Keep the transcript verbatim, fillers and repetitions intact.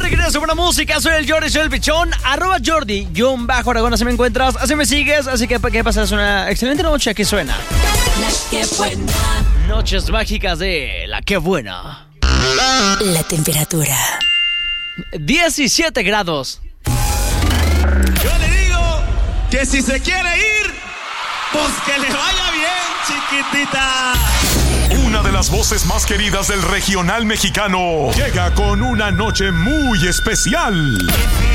tarde, queridos, buena música. Soy el Jordi, soy el Pichón. Arroba Jordi, John Bajo Aragón, así me encuentras, así me sigues. Así que, ¿qué pasa? Es una excelente noche. Aquí suena La que buena. Noches mágicas de La Que Buena. La temperatura diecisiete grados. Yo le digo que si se quiere ir, pues que le vaya bien, chiquitita. Una de las voces más queridas del regional mexicano llega con una noche muy especial.